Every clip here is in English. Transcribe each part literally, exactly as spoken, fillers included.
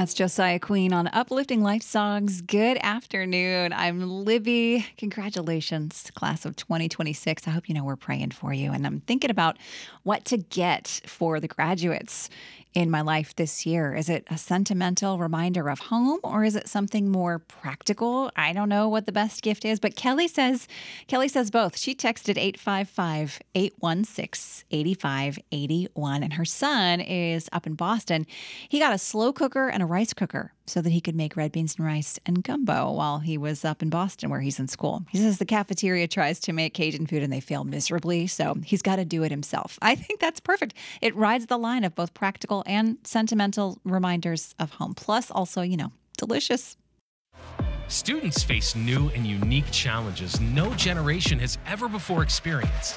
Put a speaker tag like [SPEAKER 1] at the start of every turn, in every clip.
[SPEAKER 1] That's Josiah Queen on Uplifting Life Songs. Good afternoon. I'm Libby. Congratulations, class of twenty twenty-six. I hope you know we're praying for you. And I'm thinking about what to get for the graduates in my life this year. Is it a sentimental reminder of home, or is it something more practical? I don't know what the best gift is, but Kelly says Kelly says both. She texted eight five five, eight one six, eight five eight one, and her son is up in Boston. He got a slow cooker and a rice cooker so that he could make red beans and rice and gumbo while he was up in Boston where he's in school. He says the cafeteria tries to make Cajun food and they fail miserably, so he's got to do it himself. I think that's perfect. It rides the line of both practical and sentimental reminders of home. Plus, also, you know, delicious.
[SPEAKER 2] Students face new and unique challenges no generation has ever before experienced.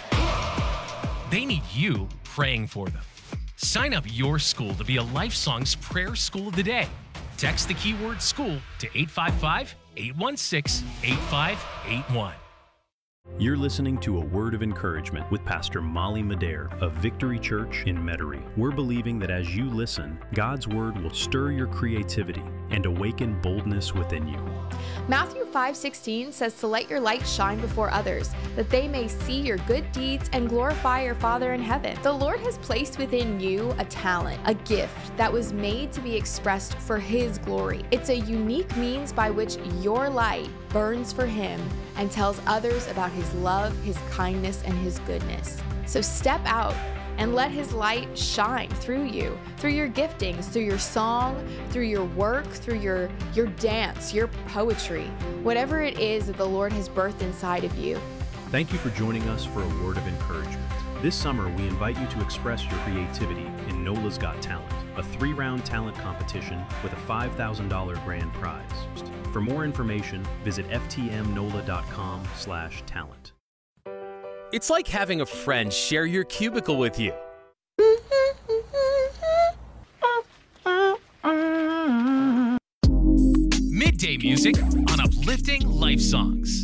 [SPEAKER 2] They need you praying for them. Sign up your school to be a LifeSongs Prayer School of the Day. Text the keyword school to eight five five, eight one six, eight five eight one.
[SPEAKER 3] You're listening to A Word of Encouragement with Pastor Molly Madare of Victory Church in Metairie. We're believing that as you listen, God's Word will stir your creativity and awaken boldness within you.
[SPEAKER 4] Matthew five sixteen says to let your light shine before others, that they may see your good deeds and glorify your Father in heaven. The Lord has placed within you a talent, a gift that was made to be expressed for His glory. It's a unique means by which your light burns for Him and tells others about His love, His kindness, and His goodness. So step out and let His light shine through you, through your giftings, through your song, through your work, through your, your dance, your poetry, whatever it is that the Lord has birthed inside of you.
[SPEAKER 3] Thank you for joining us for A Word of Encouragement. This summer, we invite you to express your creativity in NOLA's Got Talent, a three-round talent competition with a five thousand dollars grand prize. For more information, visit f t m nola dot com slash talent.
[SPEAKER 5] It's like having a friend share your cubicle with you.
[SPEAKER 2] Midday music on Uplifting Life Songs.